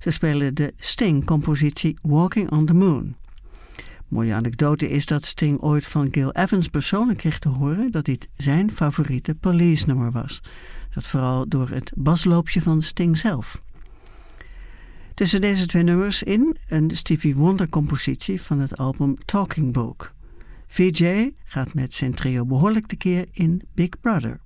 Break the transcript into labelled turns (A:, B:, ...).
A: Ze spelen de Sting-compositie Walking on the Moon. Mooie anekdote is dat Sting ooit van Gil Evans persoonlijk kreeg te horen dat dit zijn favoriete Police-nummer was. Dat vooral door het basloopje van Sting zelf. Tussen deze twee nummers in een Stevie Wonder-compositie van het album Talking Book. Vijay gaat met zijn trio behoorlijk tekeer in Big Brother.